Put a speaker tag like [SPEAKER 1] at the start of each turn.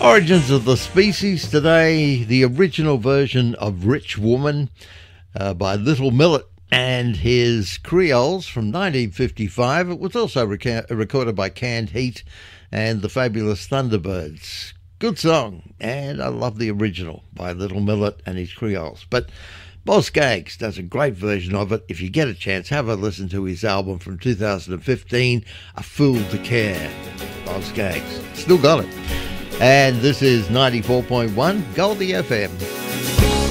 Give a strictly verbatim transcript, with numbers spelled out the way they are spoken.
[SPEAKER 1] Origins of the Species today, the original version of Rich Woman uh, by Little Millet and his Creoles from nineteen fifty-five. It was also reca- recorded by Canned Heat and the Fabulous Thunderbirds. Good song, and I love the original by Little Millet and his Creoles. But Boz Scaggs does a great version of it. If you get a chance, have a listen to his album from two thousand fifteen, A Fool to Care. Boz Scaggs. Still got it. And this is ninety-four point one Goldie F M.